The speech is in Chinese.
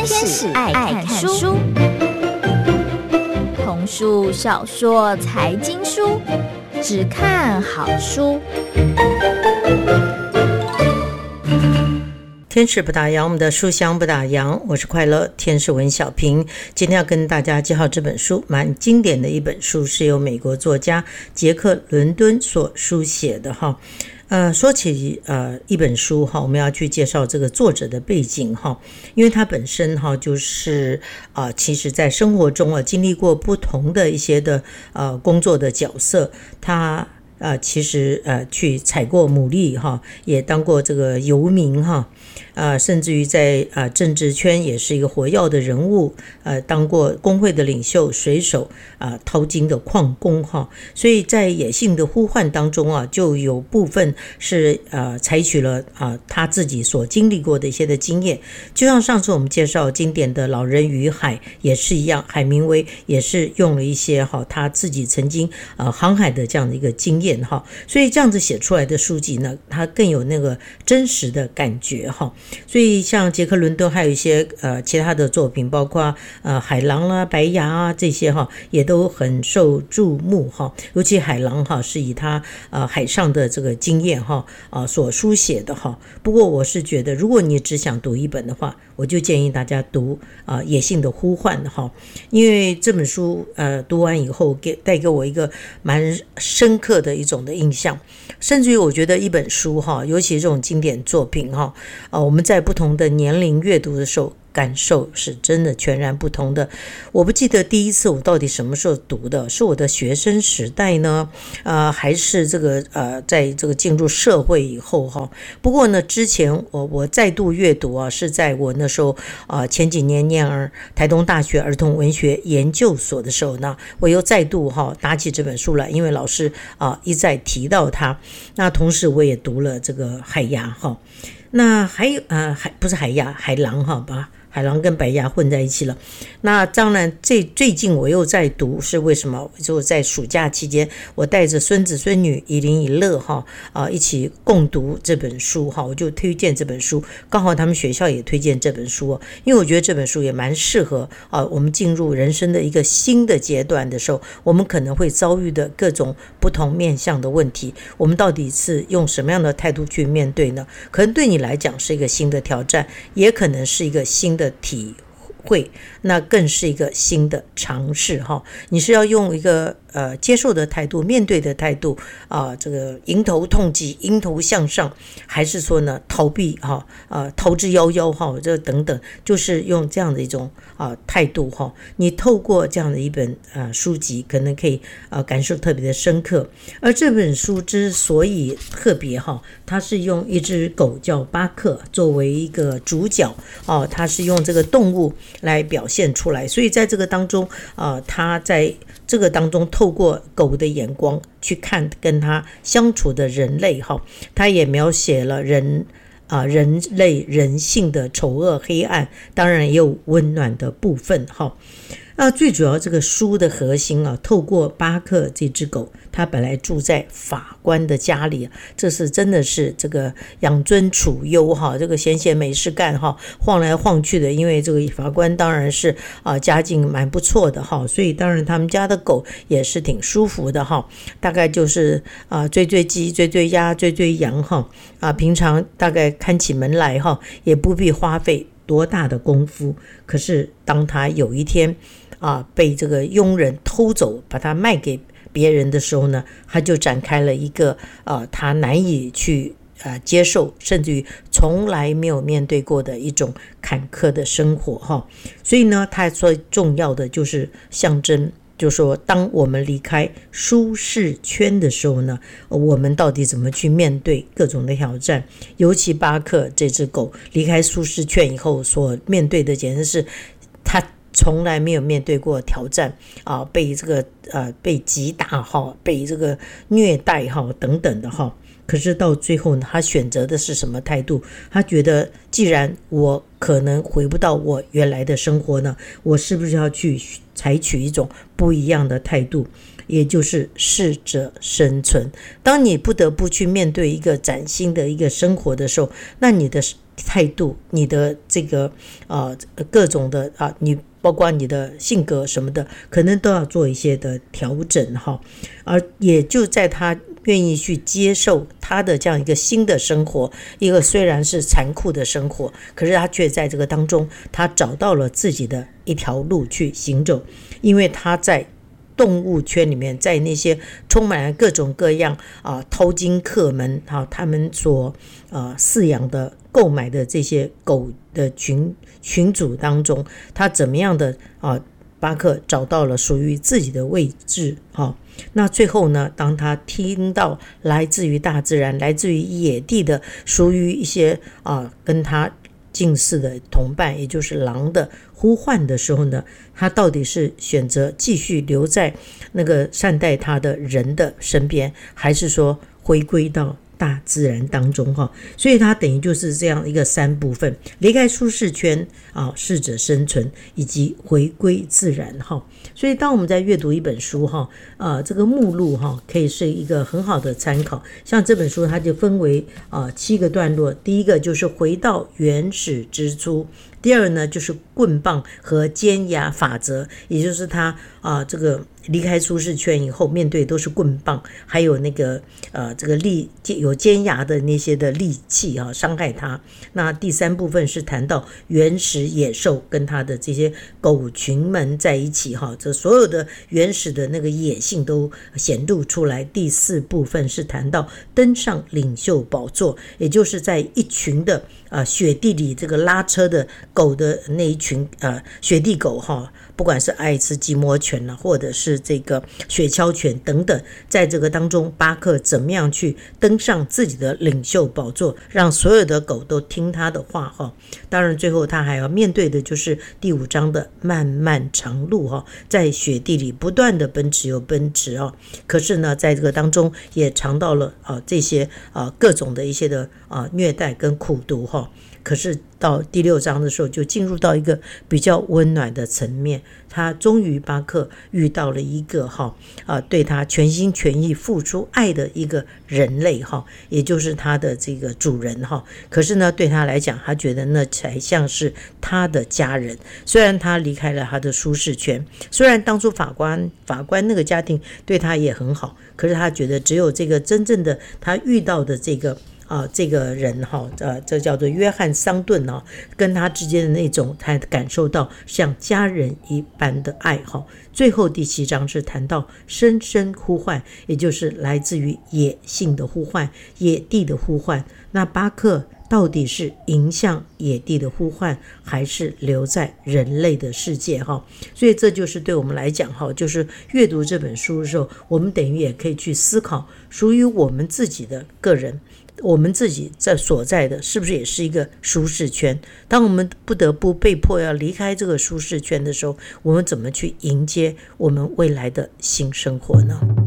使爱看书，童书、小说、财经书，只看好书。 天使不打烊，我们的书香不打烊，我是快乐天使文小平。今天要跟大家介绍这本书，蛮经典的一本书，是由美国作家杰克·伦敦所书写的哈。说起一本书哈，我们要去介绍这个作者的背景哈，因为他本身哈就是其实在生活中经历过不同的一些的工作的角色，他其实去采过牡蛎哈，也当过这个游民哈，甚至于在政治圈也是一个活跃的人物，当过工会的领袖、水手淘金的矿工哈，所以在野性的呼唤当中就有部分是采取了他自己所经历过的一些的经验，就像上次我们介绍经典的老人与海也是一样，海明威也是用了一些他自己曾经航海的这样的一个经验哈，所以这样子写出来的书籍呢，它更有那个真实的感觉哈。所以像杰克·伦敦还有一些其他的作品，包括海狼啦、白牙这些哈，也都很受注目哈。尤其海狼哈是以他海上的这个经验哈所书写的哈。不过我是觉得，如果你只想读一本的话，我就建议大家读野性的呼唤哈，因为这本书读完以后带给我一个蛮深刻的一种的印象，甚至于我觉得一本书哈，尤其这种经典作品哈，我们在不同的年龄阅读的时候，感受是真的全然不同的。我不记得第一次我到底什么时候读的，是我的学生时代呢，还是这个在这个进入社会以后哈。不过呢，之前我再度阅读是在我那时候前几年念台东大学儿童文学研究所的时候呢，我又再度拿起这本书来，因为老师一再提到它。那同时我也读了这个海牙哈。那还有不是海牙，海狼哈，把海狼跟白牙混在一起了。那当然最近我又在读，是为什么？就在暑假期间，我带着孙子孙女以邻以乐一起共读这本书哈，我就推荐这本书，刚好他们学校也推荐这本书，因为我觉得这本书也蛮适合我们进入人生的一个新的阶段的时候，我们可能会遭遇的各种不同面向的问题，我们到底是用什么样的态度去面对呢？可能对你来讲是一个新的挑战，也可能是一个新的体会，那更是一个新的尝试哈。你是要用一个接受的态度、面对的态度这个迎头痛击、迎头向上，还是说呢逃避逃之夭夭这等等，就是用这样的一种态度哈。你透过这样的一本书籍，可能可以感受特别的深刻。而这本书之所以特别它是用一只狗叫巴克作为一个主角它是用这个动物来表现出来，所以在这个当中他在这个当中透过狗的眼光去看跟他相处的人类他也描写了人类人性的丑恶黑暗，当然也有温暖的部分最主要这个书的核心透过巴克这只狗，他本来住在法官的家里，这是真的是这个养尊处优这个闲闲没事干晃来晃去的，因为这个法官当然是家境蛮不错的所以当然他们家的狗也是挺舒服的大概就是追追鸡、追追鸭、追追羊平常大概看起门来也不必花费多大的功夫。可是当他有一天被这个佣人偷走，把它卖给别人的时候呢，他就展开了一个他难以去接受，甚至于从来没有面对过的一种坎坷的生活所以呢，他最重要的就是象征，就是说当我们离开舒适圈的时候呢，我们到底怎么去面对各种的挑战。尤其巴克这只狗离开舒适圈以后所面对的简直是他从来没有面对过挑战被这个被击打被这个虐待等等的可是到最后呢，他选择的是什么态度？他觉得既然我可能回不到我原来的生活呢，我是不是要去采取一种不一样的态度，也就是适者生存。当你不得不去面对一个崭新的一个生活的时候，那你的态度，你的这个各种的你包括你的性格什么的，可能都要做一些的调整哈。而也就在他愿意去接受他的这样一个新的生活，一个虽然是残酷的生活，可是他却在这个当中，他找到了自己的一条路去行走，因为他在动物圈里面，在那些充满了各种各样淘金客们他们所饲养的购买的这些狗的群组当中，他怎么样的巴克找到了属于自己的位置那最后呢，当他听到来自于大自然、来自于野地的属于一些跟他近似的同伴，也就是狼的呼唤的时候呢，他到底是选择继续留在那个善待他的人的身边，还是说回归到大自然当中所以它等于就是这样一个3部分：离开舒适圈适者生存，以及回归自然所以当我们在阅读一本书这个目录可以是一个很好的参考。像这本书它就分为7个段落，第一个就是回到原始之初，第二呢就是棍棒和尖牙法则，也就是他这个离开舒适圈以后面对都是棍棒，还有那个这个有尖牙的那些的利器伤害他。那第3部分是谈到原始野兽跟他的这些狗群们在一起这所有的原始的那个野性都显露出来。第4部分是谈到登上领袖宝座，也就是在一群的雪地里这个拉车的狗的那一群雪地狗不管是爱斯基摩犬或者是这个雪橇犬等等，在这个当中巴克怎么样去登上自己的领袖宝座，让所有的狗都听他的话当然最后他还要面对的就是第5章的漫漫长路在雪地里不断的奔驰又奔驰可是呢在这个当中也尝到了这些各种的一些的虐待跟苦毒可是到第6章的时候就进入到一个比较温暖的层面，他终于巴克遇到了一个对他全心全意付出爱的一个人类也就是他的这个主人可是呢对他来讲，他觉得那才像是他的家人。虽然他离开了他的舒适圈，虽然当初法官那个家庭对他也很好，可是他觉得只有这个真正的他遇到的这个人这叫做约翰桑顿跟他之间的那种他感受到像家人一般的爱最后第7章是谈到深深呼唤，也就是来自于野性的呼唤、野地的呼唤。那巴克到底是迎向野地的呼唤，还是留在人类的世界所以这就是对我们来讲就是阅读这本书的时候，我们等于也可以去思考属于我们自己的个人，我们自己所在的是不是也是一个舒适圈？当我们不得不被迫要离开这个舒适圈的时候，我们怎么去迎接我们未来的新生活呢？